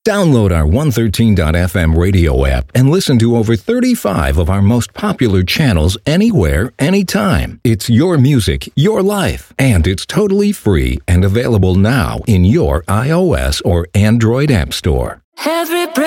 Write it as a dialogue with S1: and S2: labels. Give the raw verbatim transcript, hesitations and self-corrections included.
S1: Download our one thirteen dot f m radio app and listen to over thirty-five of our most popular channels anywhere, anytime. It's your music, your life, and it's totally free and available now in your iOS or Android app store.
S2: Every